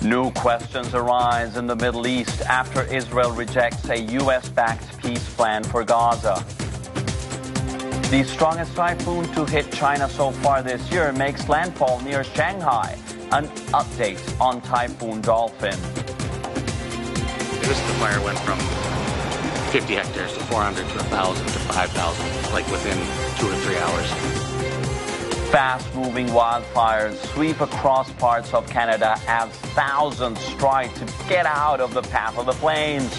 New questions arise in the Middle East after Israel rejects a U.S.-backed peace plan for Gaza. The strongest typhoon to hit China so far this year makes landfall near Shanghai. An update on Typhoon Dolphin. The fire went from 50 hectares to 400 to 1,000 to 5,000, like within 2 or 3 hours. Fast-moving wildfires sweep across parts of Canada as thousands strive to get out of the path of the flames.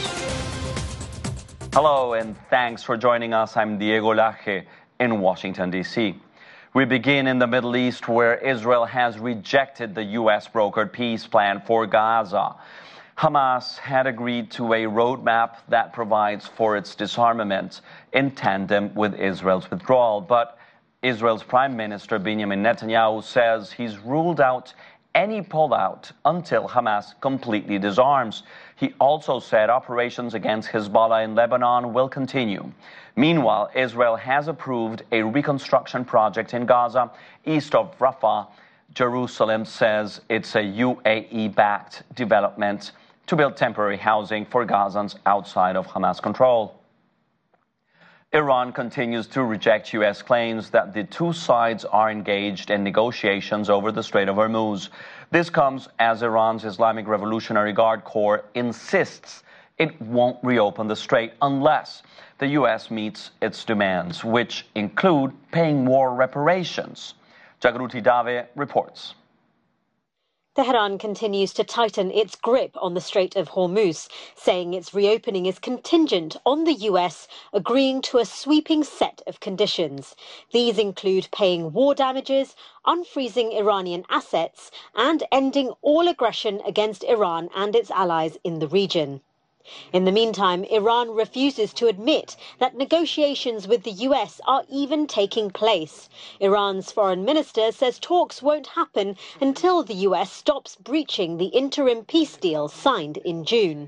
Hello, and thanks for joining us. I'm Diego Laje in Washington, D.C. We begin in the Middle East, where Israel has rejected the U.S.-brokered peace plan for Gaza. Hamas had agreed to a roadmap that provides for its disarmament in tandem with Israel's withdrawal. But Israel's Prime Minister Benjamin Netanyahu says he's ruled out any pullout until Hamas completely disarms. He also said operations against Hezbollah in Lebanon will continue. Meanwhile, Israel has approved a reconstruction project in Gaza, east of Rafah. Jerusalem says it's a UAE-backed development to build temporary housing for Gazans outside of Hamas control. Iran continues to reject U.S. claims that the two sides are engaged in negotiations over the Strait of Hormuz. This comes as Iran's Islamic Revolutionary Guard Corps insists it won't reopen the strait unless the U.S. meets its demands, which include paying war reparations. Jagruti Dave reports. Tehran continues to tighten its grip on the Strait of Hormuz, saying its reopening is contingent on the US agreeing to a sweeping set of conditions. These include paying war damages, unfreezing Iranian assets, and ending all aggression against Iran and its allies in the region. In the meantime, Iran refuses to admit that negotiations with the US are even taking place. Iran's foreign minister says talks won't happen until the US stops breaching the interim peace deal signed in June.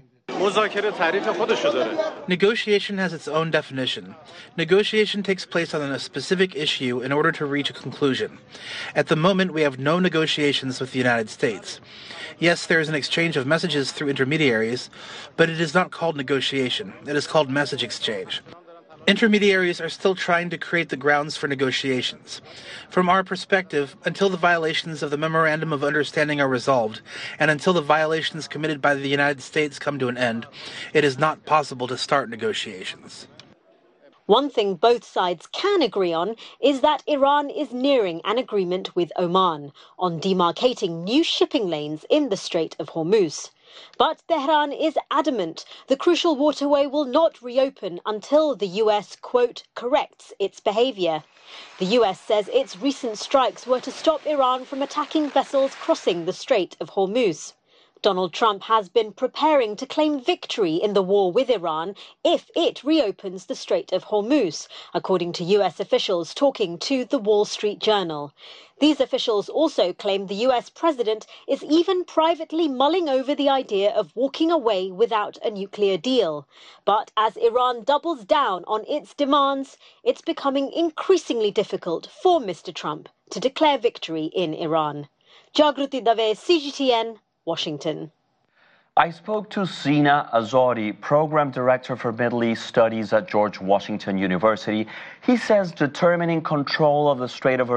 Negotiation has its own definition. Negotiation takes place on a specific issue in order to reach a conclusion. At the moment, we have no negotiations with the United States. Yes, there is an exchange of messages through intermediaries, but it is not called negotiation. It is called message exchange. Intermediaries are still trying to create the grounds for negotiations. From our perspective, until the violations of the Memorandum of Understanding are resolved, and until the violations committed by the United States come to an end, it is not possible to start negotiations. One thing both sides can agree on is that Iran is nearing an agreement with Oman on demarcating new shipping lanes in the Strait of Hormuz. But Tehran is adamant the crucial waterway will not reopen until the US, quote, corrects its behavior. The US says its recent strikes were to stop Iran from attacking vessels crossing the Strait of Hormuz. Donald Trump has been preparing to claim victory in the war with Iran if it reopens the Strait of Hormuz, according to US officials talking to the Wall Street Journal. These officials also claim the US president is even privately mulling over the idea of walking away without a nuclear deal. But as Iran doubles down on its demands, it's becoming increasingly difficult for Mr. Trump to declare victory in Iran. Jagruti Dave, CGTN, Washington. I spoke to Sina Azori, Program Director for Middle East Studies at George Washington University. He says determining control of the Strait of